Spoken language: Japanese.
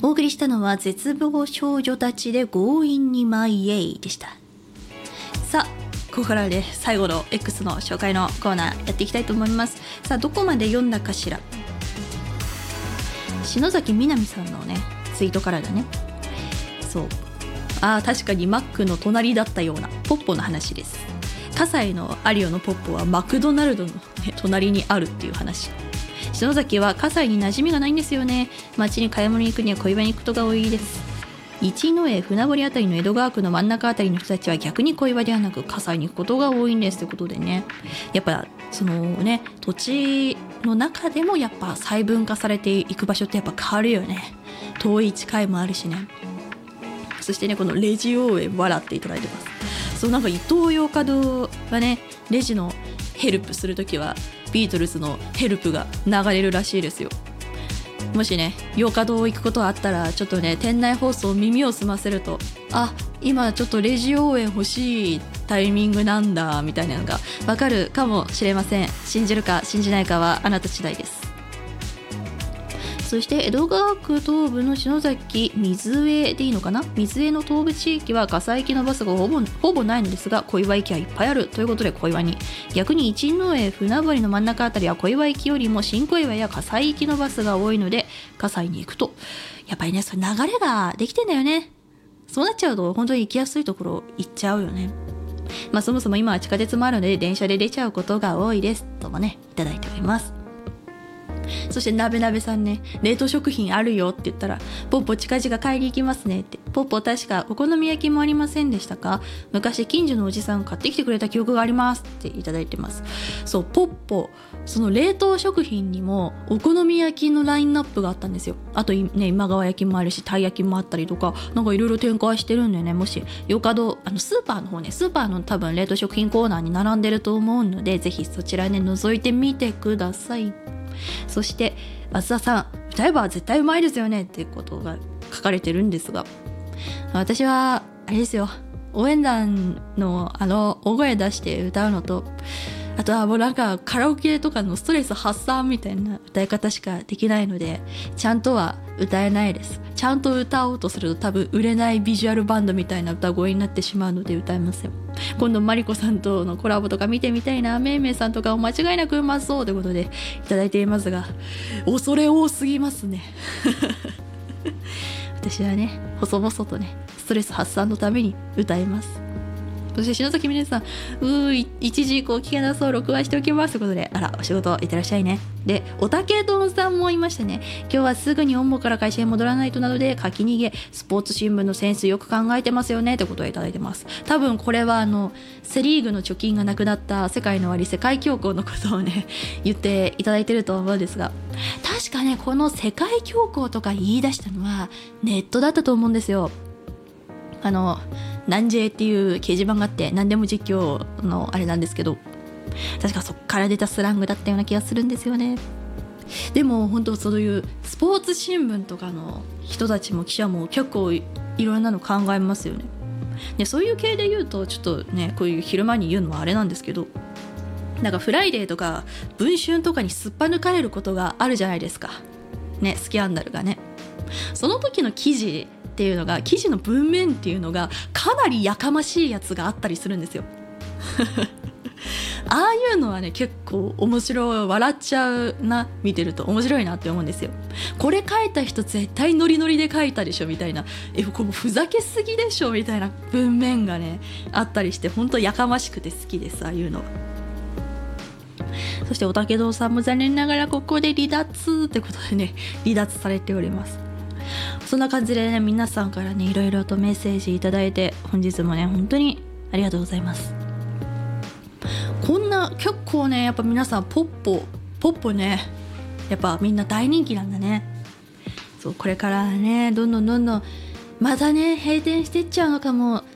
お送りしたのは絶望少女たちで強引にマイエイでした。さあここからで最後の X の紹介のコーナーやっていきたいと思います。さあどこまで読んだかしら。篠崎みなみさんのねツイートからだね。そう確かにマックの隣だったようなポッポの話です。葛西のアリオのポッポはマクドナルドの、隣にあるっていう話。篠崎は葛西に馴染みがないんですよね。街に買い物に行くには小岩に行くことが多いです。一之江船堀あたりの江戸川区の真ん中あたりの人たちは逆に小岩ではなく葛西に行くことが多いんですということでね、やっぱそのね土地の中でもやっぱ細分化されていく場所ってやっぱ変わるよね。遠い近いもあるしね。そしてねこのレジ応援笑っていただいてます。そうなんかイトーヨーカドーがねレジのヘルプするときはビートルズのヘルプが流れるらしいですよ。もしねヨーカドー行くことあったらちょっとね店内放送耳を澄ませると今ちょっとレジ応援欲しいタイミングなんだみたいなのがわかるかもしれません。信じるか信じないかはあなた次第です。そして江戸川区東部の篠崎水江でいいのかな、水江の東部地域は葛西行きのバスがほぼないのですが小岩行きはいっぱいあるということで小岩に、逆に一之江船堀の真ん中あたりは小岩行きよりも新小岩や葛西行きのバスが多いので葛西に行くとやっぱりねそれ流れができてんだよね。そうなっちゃうと本当に行きやすいところ行っちゃうよね。そもそも今は地下鉄もあるので電車で出ちゃうことが多いですともねいただいております。そしてなべなべさんね、冷凍食品あるよって言ったらポッポ近々買いに行きますねって。ポッポ確かお好み焼きもありませんでしたか？昔近所のおじさん買ってきてくれた記憶がありますっていただいてます。そうポッポその冷凍食品にもお好み焼きのラインナップがあったんですよ。あとね今川焼きもあるしたい焼きもあったりとかなんかいろいろ展開してるんでね、もしヨーカドースーパーの方ねスーパーの多分冷凍食品コーナーに並んでると思うのでぜひそちらね覗いてみてください。そして松田さん歌えば絶対うまいですよねっていうことが書かれてるんですが、私はあれですよ、応援団の大声出して歌うのとあとはもうなんかカラオケとかのストレス発散みたいな歌い方しかできないのでちゃんとは歌えないです。ちゃんと歌おうとすると多分売れないビジュアルバンドみたいな歌声になってしまうので歌えません。今度マリコさんとのコラボとか見てみたいな。めいめいさんとかを間違いなくうまそうということでいただいていますが恐れ多すぎますね私はね細々とねストレス発散のために歌います。そして篠崎みねさん1時以降聞けなそう録画しておきますということでお仕事いってらっしゃいね。でおたけどんさんもいましたね。今日はすぐに本部から会社に戻らないとなので書き逃げスポーツ新聞のセンスよく考えてますよねってことをいただいてます。多分これはセリーグの貯金がなくなった世界の終わり世界恐慌のことをね言っていただいてると思うんですが、確かねこの世界恐慌とか言い出したのはネットだったと思うんですよ。なんじぇっていう掲示板があって何でも実況のあれなんですけど確かそっから出たスラングだったような気がするんですよね。でも本当そういうスポーツ新聞とかの人たちも記者も結構いろんなの考えますよね。でそういう系で言うとちょっとねこういう昼間に言うのはあれなんですけどなんかフライデーとか文春とかにすっぱ抜かれることがあるじゃないですかね、スキャンダルがね。その時の記事っていうのが記事の文面っていうのがかなりやかましいやつがあったりするんですよああいうのはね結構面白い、笑っちゃうな、見てると面白いなって思うんですよ。これ書いた人絶対ノリノリで書いたでしょみたいなこれもふざけすぎでしょみたいな文面がねあったりして本当やかましくて好きです、ああいうのは。そしておたけどうさんも残念ながらここで離脱ってことでね離脱されております。そんな感じでね皆さんからねいろいろとメッセージいただいて本日もね本当にありがとうございます。こんな結構ねやっぱ皆さんポッポねやっぱみんな大人気なんだね。そうこれからねどんどんまたね閉店してっちゃうのかも